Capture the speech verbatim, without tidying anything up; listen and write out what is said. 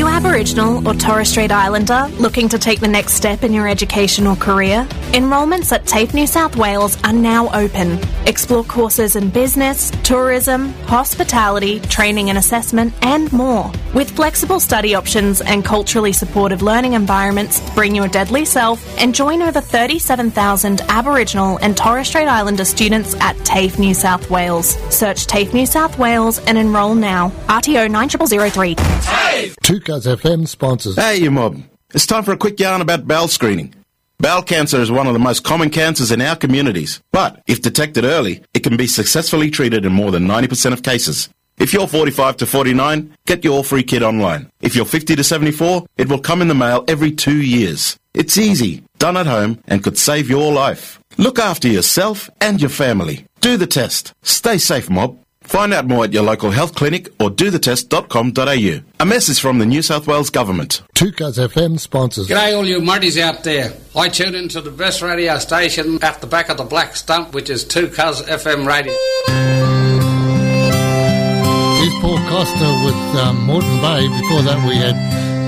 Aboriginal or Torres Strait Islander looking to take the next step in your education or career? Enrolments at TAFE New South Wales are now open. Explore courses in business, tourism, hospitality, training and assessment, and more. With flexible study options and culturally supportive learning environments, bring your deadly self and join over thirty-seven thousand Aboriginal and Torres Strait Islander students at TAFE New South Wales. Search TAFE New South Wales and enrol now. R T O nine zero zero zero three. two Cuz F M sponsors. Hey, you mob. It's time for a quick yarn about bowel screening. Bowel cancer is one of the most common cancers in our communities, but if detected early, it can be successfully treated in more than ninety percent of cases. If you're forty-five to forty-nine, get your free kit online. If you're fifty to seventy-four, it will come in the mail every two years. It's easy, done at home, and could save your life. Look after yourself and your family. Do the test. Stay safe, mob. Find out more at your local health clinic or do the test dot com dot a u. A message from the New South Wales Government. two Cuz F M sponsors. G'day all you muddies out there. I tune into the best radio station at the back of the black stump, which is two Cuz F M radio. Here's Paul Costa with um, Moreton Bay. Before that we had